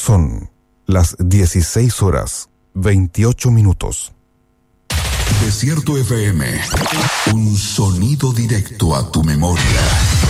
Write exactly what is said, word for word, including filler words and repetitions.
Son las dieciséis horas, veintiocho minutos. Desierto F M, un sonido directo a tu memoria.